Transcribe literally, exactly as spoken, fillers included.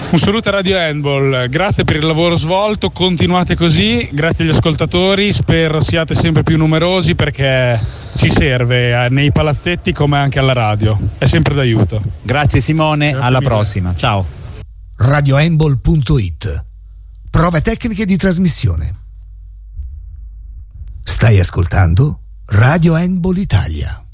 Un saluto a Radio Handball, grazie per il lavoro svolto, continuate così, grazie agli ascoltatori, spero siate sempre più numerosi perché ci serve nei palazzetti come anche alla radio, è sempre d'aiuto. Grazie Simone, Grazie alla mille. prossima, ciao. radio handball punto it. Prove tecniche di trasmissione. Stai ascoltando Radio Handball Italia.